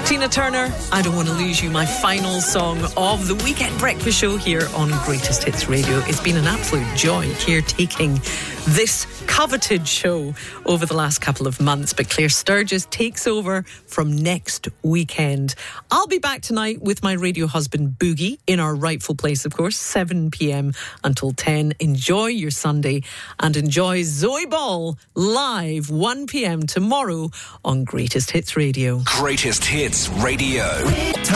Tina Turner, I Don't Want to Lose You, my final song of the Weekend Breakfast Show here on Greatest Hits Radio. It's been an absolute joy caretaking this coveted show over the last couple of months, but Claire Sturgis takes over from next weekend. I'll be back tonight with my radio husband Boogie in our rightful place, of course, 7 p.m. until 10. Enjoy your Sunday and enjoy Zoe Ball live 1 p.m. tomorrow on Greatest Hits Radio. Greatest Hits Radio.